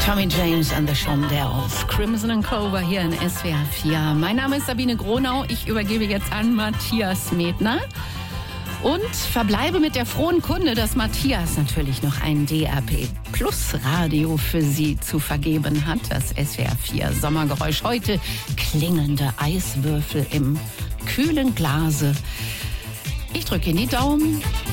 Tommy James and the Shondells, Crimson and Clover hier in SWR 4. Mein Name ist Sabine Gronau. Ich übergebe jetzt an Matthias Medner und verbleibe mit der frohen Kunde, dass Matthias natürlich noch ein DRP Plus Radio für Sie zu vergeben hat. Das SWR 4 Sommergeräusch. Heute klingelnde Eiswürfel im kühlen Glase. Ich drücke Ihnen die Daumen.